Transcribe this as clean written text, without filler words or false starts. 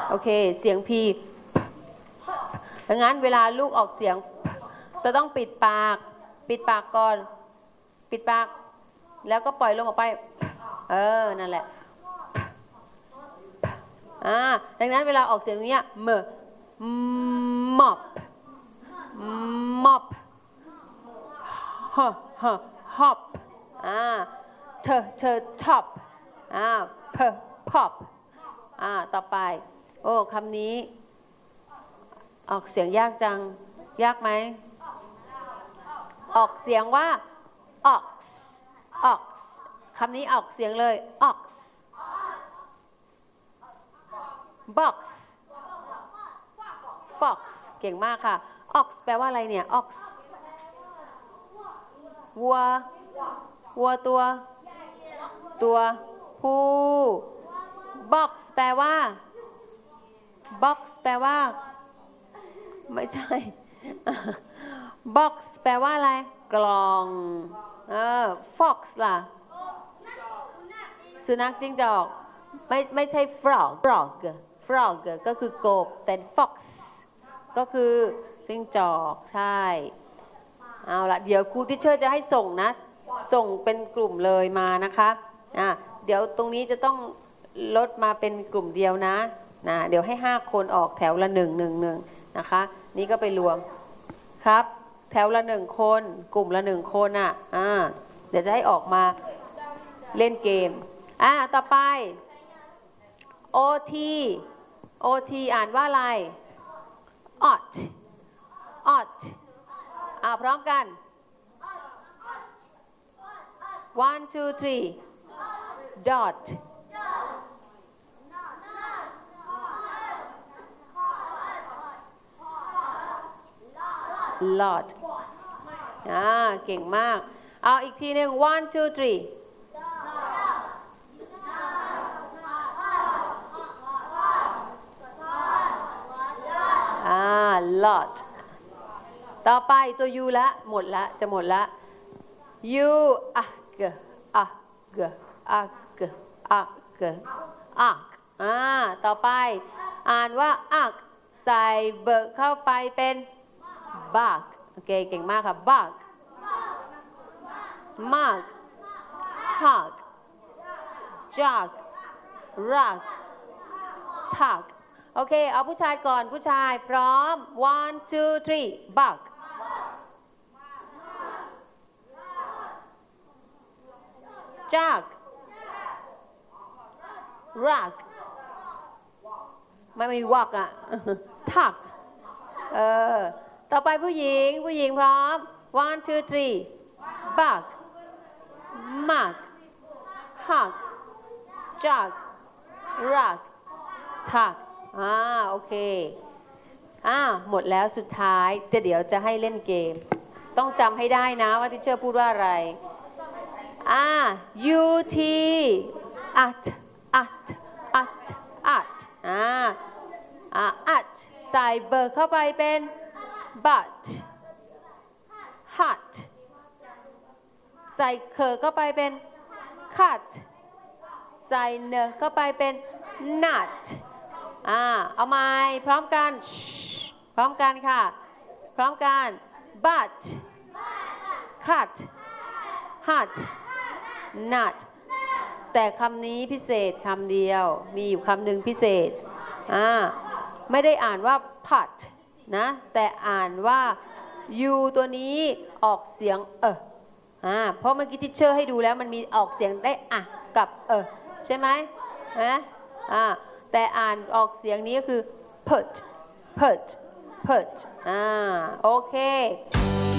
โอเคเสียงพีดังนั้นเวลาลูกออกเสียงจะต้องปิดปากก่อนปิดปากแล้วก็ปล่อยลมออกไปนั่นแหละดังนั้นเวลาออกเสียงเนี้ยmop hopเธอ top pop ต่อไปโอ้คำนี้ออกเสียงยากจังยากไหมออกเสียงว่า ox คำนี้ออกเสียงเลย ox box เก่งมากค่ะ ox แปลว่าอะไรเนี่ย ox วัวตัวผู้ box แปลว่า ไม่ใช่ box แปลว่าอะไรกล่องfox ล่ะสุนัขจิ้งจอกไม่ใช่ frog ก็คือกบแต่ fox ก็คือจิ้งจอกใช่เอาละเดี๋ยวครูทิเชอร์จะให้ส่งนะส่งเป็นกลุ่มเลยมานะคะเดี๋ยวตรงนี้จะต้องลดมาเป็นกลุ่มเดียวนะเดี๋ยวให้5คนออกแถวละ1นะคะนี่ก็ไปรวมครับแถวละ1คนกลุ่มละ1คนเดี๋ยวจะให้ออกมาเล่นเกมต่อไป OT อ่านว่าอะไร ought พร้อมกัน 1 2 3 dot lot เก่งมากเอาอีกทีหนึ่ง 1 2 3lot ต่อไปตัว U ละหมดละจะหมดละ Uต่อไปอ่านว่า ใส่เบิกเข้าไปเป็น bug โอเคเก่งมากค่ะ bug mug hug jug rug tug โอเคเอาผู้ชายก่อนผู้ชายพร้อม 1 2 3 bug jug rug ไม่มีวักtug ต่อไปผู้หญิงพร้อม 1 2 3 bug mug hug jug rug tug โอเคหมดแล้วสุดท้ายเดี๋ยวจะให้เล่นเกมต้องจำให้ได้นะว่าทิเชอร์พูดว่าอะไรUT at ใส่เบิกเข้าไปเป็น but hut ใส่เคอเข้าไปเป็น cut ใส่เนเข้าไปเป็น nut เอาไม้พร้อมกันค่ะพร้อมกัน but cut hut nut แต่คำนี้พิเศษคำเดียวมีอยู่คำหนึ่งพิเศษไม่ได้อ่านว่า pot นะแต่อ่านว่า u ตัวนี้ออกเสียงเพราะเมื่อกี้ทิเชอร์ให้ดูแล้วมันมีออกเสียงได้กับใช่ไหมแต่อ่านออกเสียงนี้ก็คือ put โอเค